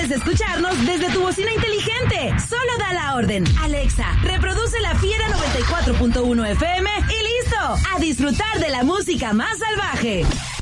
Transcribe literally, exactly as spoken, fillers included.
puedes escucharnos desde tu bocina inteligente. Solo da la orden. Alexa, reproduce La Fiera noventa y cuatro punto uno F M y listo. A disfrutar de la música más salvaje.